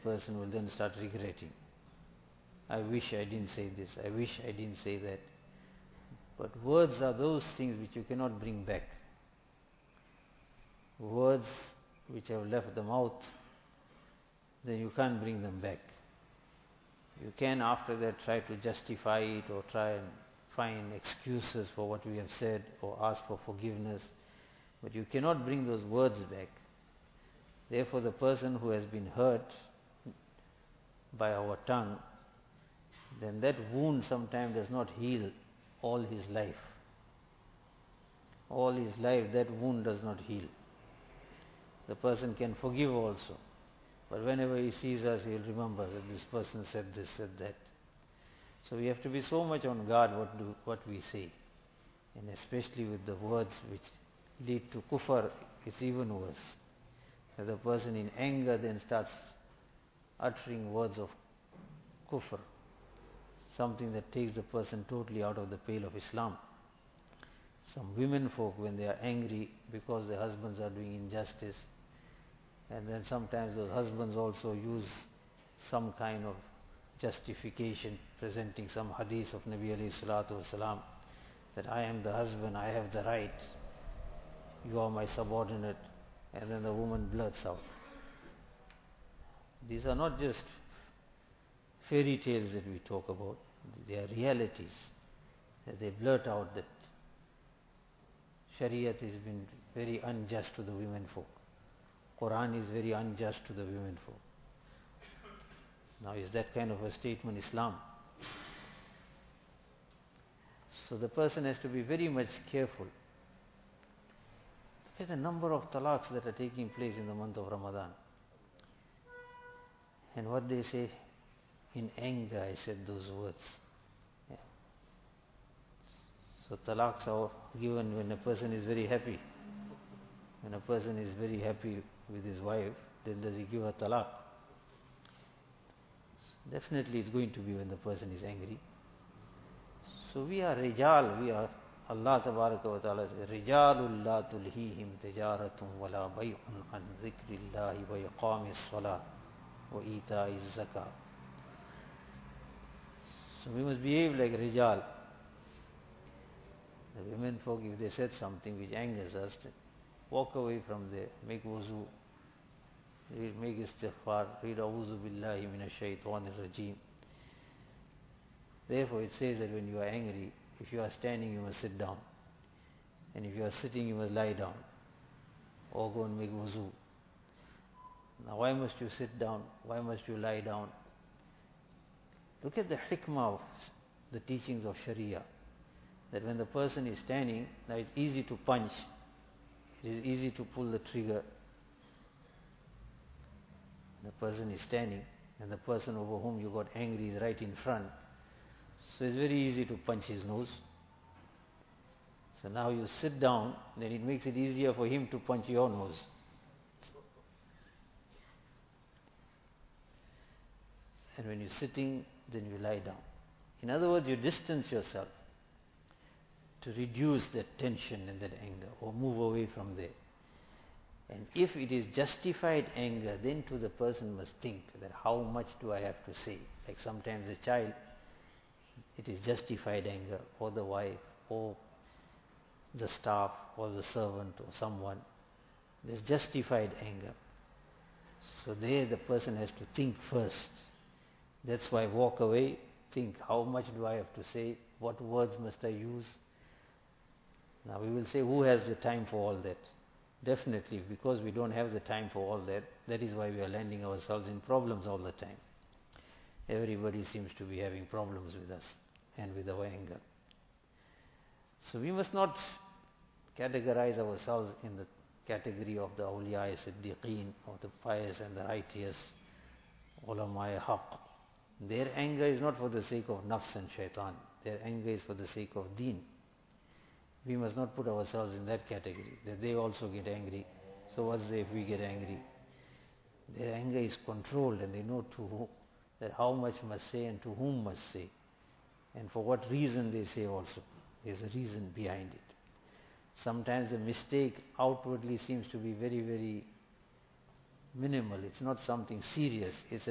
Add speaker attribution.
Speaker 1: person will then start regretting. I wish I didn't say this, I wish I didn't say that. But words are those things which you cannot bring back. Words which have left the mouth, then you can't bring them back. You can after that try to justify it or try and find excuses for what we have said or ask for forgiveness, but you cannot bring those words back. Therefore, the person who has been hurt by our tongue, then that wound sometimes does not heal all his life. All his life that wound does not heal. The person can forgive also, but whenever he sees us, he will remember that this person said this, said that. So we have to be so much on guard what we say, and especially with the words which lead to kufr, it's even worse. That the person in anger then starts uttering words of kufr, something that takes the person totally out of the pale of Islam. Some women folk, when they are angry because their husbands are doing injustice, and then sometimes those husbands also use some kind of justification, presenting some hadith of Nabi alayhi salatu wasalam, that I am the husband, I have the right, you are my subordinate, and then the woman blurts out. These are not just fairy tales that we talk about, they are realities. That they blurt out that Shariat has been very unjust to the women folk. Quran is very unjust to the women folk. Now, is that kind of a statement Islam? So the person has to be very much careful. Look at the number of talaqs that are taking place in the month of Ramadan. And what they say, in anger I said those words. Yeah. So talaqs are given when a person is very happy. When a person is very happy with his wife, then does he give a talaq? Definitely it's going to be when the person is angry. So we are rijal, we are, Allah tabaraka wa ta'ala says, rijalul la tulhihim tijaratun wala bay'un an zikrillahi wa iqamis salah wa ita'iz zakah. So we must behave like rijal. The women folk, if they said something which angers us, walk away from there, make wuzu, make istighfar, read a'udhu billahi minash shaitanir rajim. Therefore it says that when you are angry, if you are standing you must sit down, and if you are sitting you must lie down, or go and make wuzu. Now why must you sit down? Why must you lie down? Look at the hikmah of the teachings of Sharia, that when the person is standing, now it's easy to punch, it is easy to pull the trigger. The person is standing, and the person over whom you got angry is right in front. So it's very easy to punch his nose. So now you sit down, then it makes it easier for him to punch your nose. And when you're sitting, then you lie down. In other words, you distance yourself to reduce that tension and that anger, or move away from there. And if it is justified anger, then too the person must think that how much do I have to say? Like sometimes a child, it is justified anger, or the wife, or the staff, or the servant, or someone. There's justified anger. So there the person has to think first. That's why walk away, think how much do I have to say? What words must I use? Now we will say, who has the time for all that? Definitely, because we don't have the time for all that, that is why we are landing ourselves in problems all the time. Everybody seems to be having problems with us and with our anger. So we must not categorize ourselves in the category of the awliya siddiqeen, or the pious and the righteous, ulama haqq. Their anger is not for the sake of nafs and shaitan. Their anger is for the sake of deen. We must not put ourselves in that category, that they also get angry. So what's there if we get angry? Their anger is controlled, and they know to whom, that how much must say and to whom must say, and for what reason they say also. There's a reason behind it. Sometimes the mistake outwardly seems to be very, very minimal. It's not something serious. It's a